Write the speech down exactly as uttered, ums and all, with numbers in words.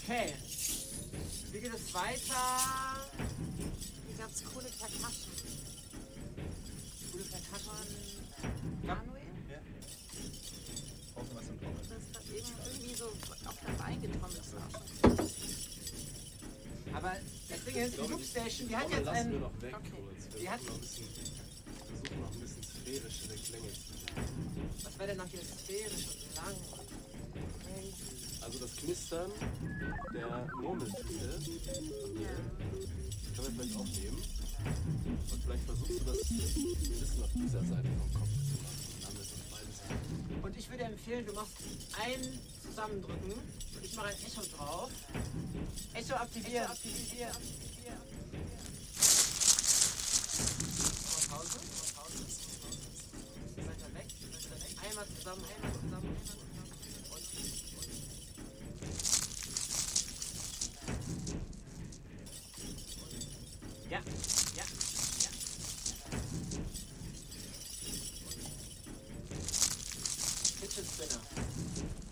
Okay. Wie geht es weiter? Hier gab es coole Percussion. Coole Percussion. Manuel? Ja. Brauchst du was zum Trommel? Das ist gerade eben irgendwie so auf dein Bein getrommelt. Das war auch schon cool. Aber das Ding ist, die Loopstation, die hat Trommel jetzt lassen wir einen... noch weg Okay. kurz. Wir Die hat- versuchen noch ein bisschen, versuchen noch ein bisschen sphärischere Klänge zu machen. Was wäre denn noch hier sphärisch und lang? Crazy. Also das Knistern der Murmeltüte von dir können wir vielleicht auch nehmen. Und vielleicht versuchst du das ein bisschen auf dieser Seite vom Kopf zu machen. Dann haben wir es auf beiden Seiten. Und ich würde empfehlen, du machst ein zusammendrücken und ich mache ein Echo drauf. Echo aktivieren. Echo aktivieren. aktivieren. Mal Pause. Mal Pause. Seid ihr weg? Seid ihr weg? Einmal zusammen, einmal zusammen, einmal zusammen.